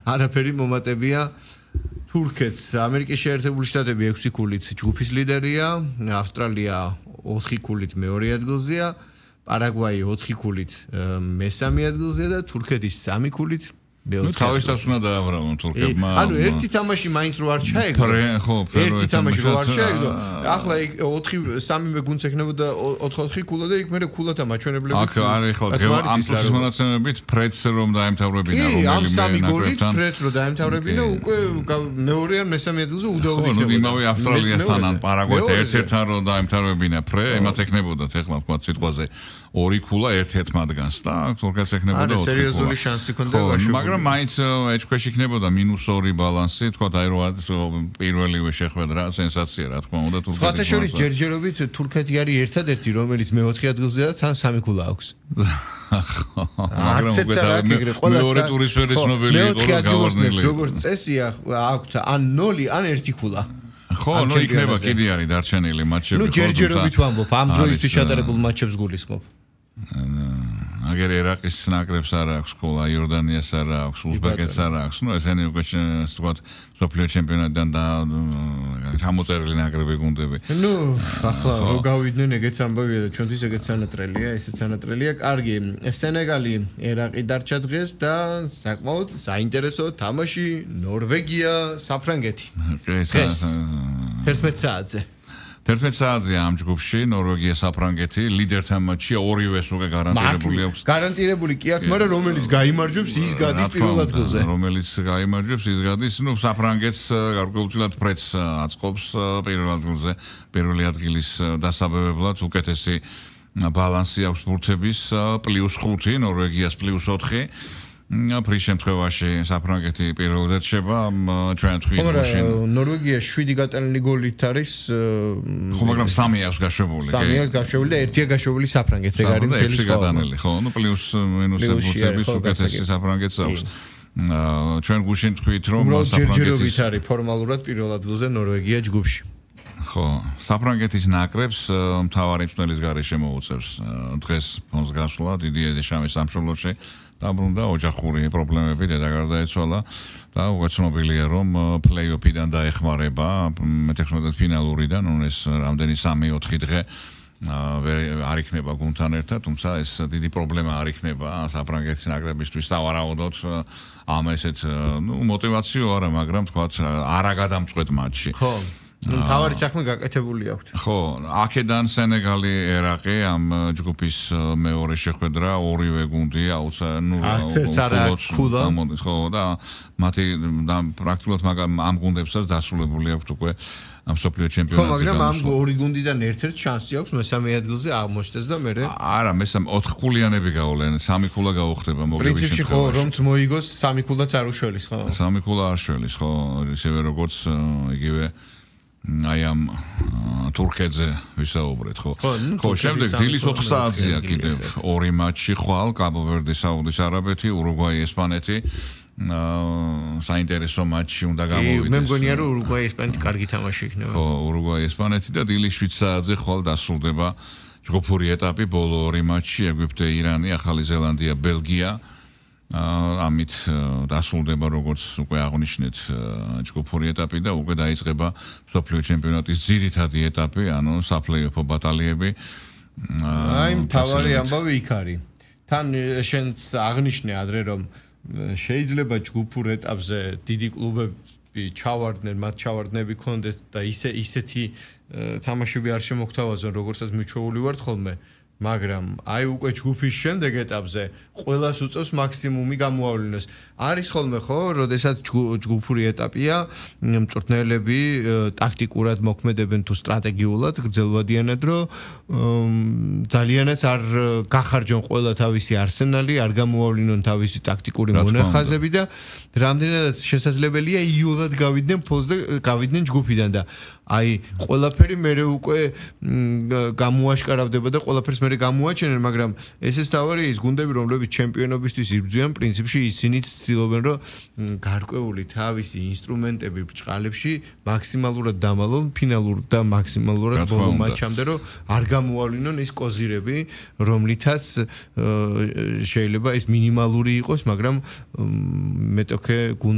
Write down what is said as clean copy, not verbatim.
არაფერი მომატებია თურქეთს ამერიკის შეერთებული შტატები 6 ქულით ჯგუფის ლიდერია ავსტრალია 4 ქულით მეორე ადგილზეა პარაგვაი 4 ქულით მესამე ადგილზეა და თურქეთის 3 ქულით მე თავისას უნდა დააბრალონ თურქებმა ანუ ერთი თამაში მაინც რო არ ჩაეგდო ერთი თამაში რო არ ჩაეგდო ახლა 4-3-მე გუნდს ექნებოდა 4-4 ქულა და იქ მე ქულათა მაჩვენებლები აქ არის ხო ამ თურქის მონაცემებით ფრედს რომ დაემთავრებინა რომელიმე ამ 3 გოლით ფრედს რო დაემთავრებინა უკვე მეორე ან მესამე ადგილზე უდაოდ იქნებოდა იმავე ავსტრალიასთან ან პარაგვაითან ერთ-ერთთან რო დაემთავრებინა ფრე ემათ ექნებოდათ ეხლა თქვა სიტყვაზე 2 ქულა ერთ-ერთ მათგანს და თურქეთს ექნებოდა 4 ქულა სერიოზული შანსი ქონდა გაშუქებული მაგრამ მაინც ეჭქვეშ იქნებოდა -2 ბალანსი, თქვა აი რომ პირველივე შეხვედრა სენსაცია რა თქმა უნდა თურქეთის. სხვათა შორის ჯერჯერობით თურქეთი არის ერთადერთი რომელიც მე-4 ადგილზეა თან 3 ქულა აქვს. მაგრამ მეორე ტურისტების ნობელი იყო გავარდნილი. როგორც წესია აქვს ან 0 ან 1 ქულა. ხო, ნუ იქნება კიდე არის დარჩენილი მატჩები. ნუ ჯერჯერობით ვამბობ, ამ დროისთვის შეტარებულ მატჩებს გულისხმობ. აგერ ერაყის ნაკრებს არ აქვს ქულა, იორდანიას არ აქვს, უზბეკეთს არ აქვს. ნუ ესენი უკვე თქვათ სოფლიო ჩემპიონატიდან და ჩამოწერილი ნაკრები გუნდები. ნუ ახლა რო გავიდნენ ეგეც ამბავია და ჩვენთვის ეგეც სანატრელია, ესეც სანატრელია. კარგი, სენეგალი ერაყი დარჩა დღეს და საკმაოდ საინტერესო თამაში ნორვეგია, საფრანგეთი. დღეს 11 საათზე. 11 საათზე ამ ჯგუფში ნორვეგია საფრანგეთი ლიდერთან მატჩია ორივეს უკვე გარანტირებული აქვს. გარანტირებული კი აქვს, მაგრამ რომელიც გაიმარჯვებს ის გადის პირველ ადგილზე. რომელიც გაიმარჯვებს ის გადის, ნუ საფრანგეთს გარკვეულწილად ფრედს აწყობს პირველ ადგილზე, პირველი ადგილის დასაბევებლად უკეთესი ბალანსი აქვს ბურთების +5, ნორვეგიას +4. ფრის შემთხვევაში საფრანგეთი პირველზე რჩება ჩვენ თვითონში. ნორვეგია 7 გატანილი გოლით არის. ხო, მაგრამ 3 აქვს გაშვებული. 3 აქვს გაშვებული და 1-ია გაშვებული საფრანგეთს. ეგ არის მთელი სხვა. ხო, ნუ +- ბურთების უკეთესი საფრანგეთს აქვს. ჩვენ გუშინ თქვით რომ საფრანგეთის არის ფორმალურად პირველ ადგილზე ნორვეგია ჯგუფში. ხო, საფრანგეთის ნაკრებს მთავარი მწვრთნელის გარეშე მოუწევს დღეს ფონს გასვლა დიდი ეშამის სამშობლოში. დაბრუნდა ოჯახური პრობლემები და გარდაეცვალა და უცნობია რომ პლეი-ოფიდან დაეხმარება მე-16 ფინალურიდან ეს რამდენი 3-4 დღე არ იქნება გუნდთან ერთად თუმცა ეს დიდი პრობლემა არ იქნება საფრანგეთის ნაკრებისთვის სავარაუდოდ ამ ესეთ мотиваციო არა მაგრამ თქვათ არა გადამწყვეტ მატჩი ხო თავარი საქმე გაკეთებული აქვს. ხო, აქედან სენეგალი, ერაყი ამ ჯგუფის მეორე შეხვედრა ორივე გუნდი ქულა. ხო და მათი პრაქტიკულად ამ გუნდებსაც დასრულებული აქვს უკვე ამ სოფლიო ჩემპიონატზე. ხო, მაგრამ ამ ორი გუნდიდან ერთ-ერთ შანსი აქვს მესამე ადგილზე აღმოჩნდეს და მე არა, მესამე 4 ქულიანები გავოლენ, 3 ქულა გაუხდება მოგების პრინციპში ხო, რომც მოიგოს 3 ქულაც არ უშველის, ხო? 3 ქულა არ შველის, ხო, ისევე როგორც იგივე აი ამ თურქეთზე ვისაუბრეთ ხო ხო შემდეგ დილის 4 საათზეა კიდევ ორი მატჩი ხვალ კაბო-ვერდი საუდის არაბეთი ურუგვაი ესპანეთი საინტერესო მატჩი უნდა გამოვიდეს მე მგონია რომ ურუგვაი ესპანეთი კარგი თამაში იქნება ხო ურუგვაი ესპანეთი და დილის 7 საათზე ხვალ დასრულდება ჯგუფური ეტაპი ბოლო ორი მატჩი ეგვიპტე ირანი ახალი ზელანდია ბელგია ამით დასრულდება როგორც უკვე აღნიშნეთ ჯგუფური ეტაპი და უკვე დაიწყება სოფლიო ჩემპიონატის ძირითადი ეტაპი, ანუ საფლეიოფო ბატალიები. აი, მთავარი ამბავი იქ არის. თან შენც აღნიშნე ადრე რომ შეიძლება ჯგუფურ ეტაპზე დიდი კლუბები ჩავარდნენ, მათ ჩავარდნები ქონდეთ და ისეთი თამაშები არ შემოგთავაზონ, როგორცაც მიჩვეული ვართ ხოლმე. მაგრამ აი უკვე ჯგუფის შემდეგ ეტაპზე ყველას უწევს მაქსიმუმი გამოავლინოს. არის ხოლმე ხო, როდესაც ჯგუფური ეტაპია, მწვრთნელები ტაქტიკურად მოქმედებენ თუ სტრატეგიულად გრძელვადიანად, რომ ძალიანაც არ გახარჯონ ყველა თავისი არსენალი, არ გამოავლინონ თავისი ტაქტიკური მონახაზები და რამდენადაც შესაძლებელია იულად გავიდნენ ფონს და გავიდნენ ჯგუფიდან და აი ყველაფერი მე უკვე გამოაშკარავდება და ყველაფერს მე გამოაჩენენ, მაგრამ ესეც თავარი ის გუნდები, რომლებიც ჩემპიონობისთვის იბრძვიან, პრინციპში ისინიც ცდილობენ, რომ გარკვეული თავისი ინსტრუმენტები ბრჭყალებში მაქსიმალურად დამალონ ფინალურ და მაქსიმალურად ბოლო მატჩამდე, რომ არ გამოავლინონ ის კოზირები, რომლითაც შეიძლება ეს მინიმალური იყოს, მაგრამ მეტოქე